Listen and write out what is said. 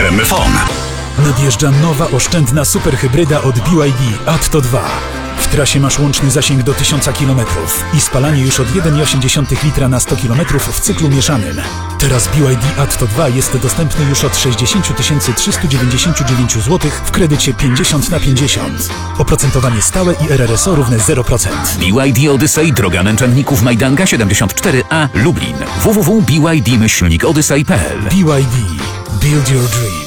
RMFON. Nadjeżdża nowa oszczędna superhybryda od BYD Atto 2. W trasie masz łączny zasięg do 1000 km i spalanie już od 1,8 litra na 100 km w cyklu mieszanym. Teraz BYD Atto 2 jest dostępny już od 60 399 zł w kredycie 50/50. Oprocentowanie stałe i RRSO równe 0%. BYD Odyssey, droga Męczenników Majdanka 74A, Lublin. www.byd-odyssey.pl. BYD. Build your dream.